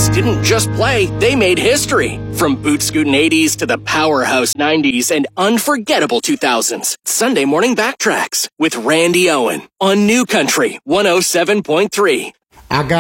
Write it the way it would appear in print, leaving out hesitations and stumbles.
Cats didn't just play, they made history. From boot-scootin' 80s to the powerhouse 90s and unforgettable 2000s. Sunday Morning Backtracks with Randy Owen on New Country 107.3. I got